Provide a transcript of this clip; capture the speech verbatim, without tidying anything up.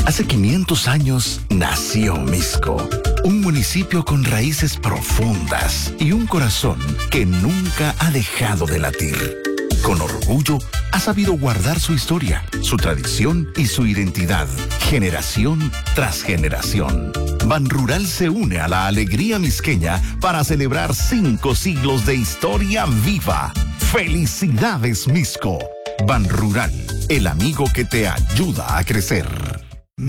Hace quinientos años nació Mixco, un municipio con raíces profundas y un corazón que nunca ha dejado de latir. Con orgullo, ha sabido guardar su historia, su tradición y su identidad, generación tras generación. Banrural se une a la alegría misqueña para celebrar cinco siglos de historia viva. ¡Felicidades, Mixco! Banrural, el amigo que te ayuda a crecer.